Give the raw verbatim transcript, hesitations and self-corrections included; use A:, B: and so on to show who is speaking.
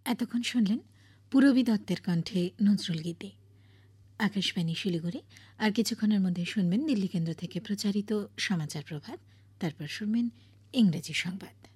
A: এতক্ষণ শুনলেন পূরবী দত্তের কণ্ঠে নজরুল গীতি। আকাশবাণী শিলিগুড়ি। আর কিছুক্ষণের মধ্যে শুনবেন দিল্লি কেন্দ্র থেকে প্রচারিত সমাচার প্রভাত, তারপর শুনবেন ইংরেজি সংবাদ।